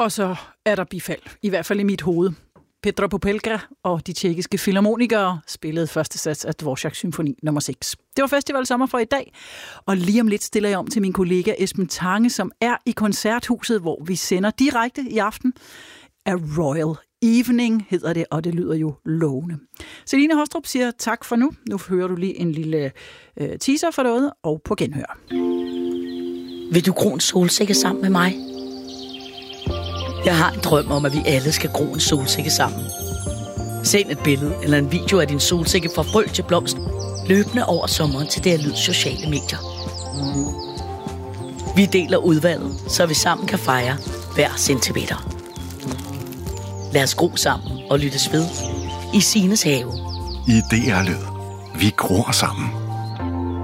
Og så er der bifald, i hvert fald i mit hoved. Petra Popelka og de tjekkiske filharmonikere spillede første sats af Dvořák symfoni nummer 6. Det var festival sommer for i dag, og lige om lidt stiller jeg om til min kollega Esben Tange, som er i Koncerthuset, hvor vi sender direkte i aften. A Royal Evening hedder det, og det lyder jo lovende. Celine Hostrup siger tak for nu. Nu hører du lige en lille teaser for noget, og på genhør. Vil du gro en solsikke sammen med mig? Jeg har en drøm om, at vi alle skal gro en solsikke sammen. Send et billede eller en video af din solsikke fra frø til blomst, løbende over sommeren til DR Lyd sociale medier. Vi deler udvalget, så vi sammen kan fejre hver centimeter. Lad os gro sammen og lyttes ved i Sines have. I DR Lyd. Vi gror sammen.